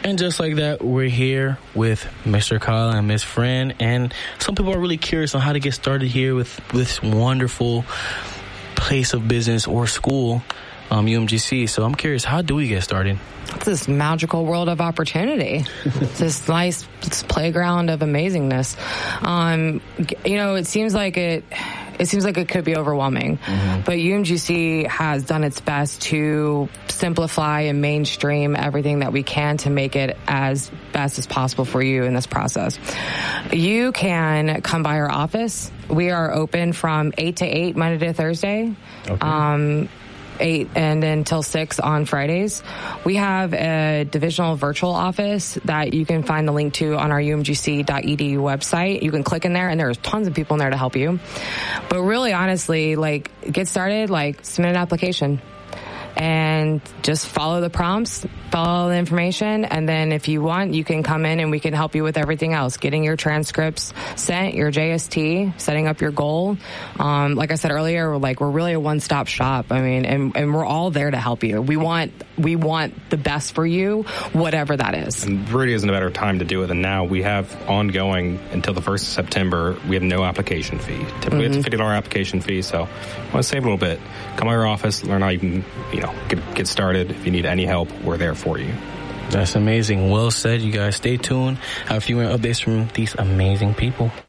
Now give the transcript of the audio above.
And just like that, we're here with Mr. Kyle and Miss Fran, and some people are really curious on how to get started here with this wonderful place of business or school, UMGC. So I'm curious, how do we get started? It's this magical world of opportunity. It's this nice playground of amazingness. It seems like it could be overwhelming, but UMGC has done its best to simplify and mainstream everything that we can to make it as best as possible for you in this process. You can come by our office. We are open from 8 to 8 Monday to Thursday. Okay. 8 and then till 6 on Fridays. We have a divisional virtual office that you can find the link to on our umgc.edu website. You can click in there, and there's tons of people in there to help you. But really, honestly, get started, submit an application. And just follow the prompts, follow the information, and then if you want, you can come in and we can help you with everything else. Getting your transcripts sent, your JST, setting up your goal. Like I said earlier, we're really a one-stop shop. I mean, and we're all there to help you. We want the best for you, whatever that is. And really isn't a better time to do it than now. We have ongoing until the 1st of September. We have no application fee. Typically, it's a $50 application fee, so I want to save a little bit. Come to our office, learn how you can, get started. If you need any help, we're there for you. That's amazing. Well said. You guys stay tuned. Have a few more updates from these amazing people.